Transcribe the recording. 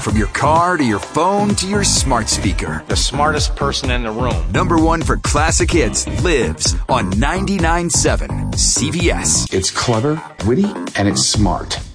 From your car to your phone to your smart speaker. The smartest person in the room. Number one for classic hits lives on 99.7 CBS. It's clever, witty, and it's smart.